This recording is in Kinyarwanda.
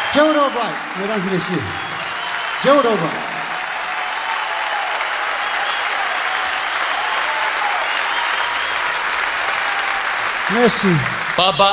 Joe Albright, mesdames et messieurs. Joe Albright. Merci. Baba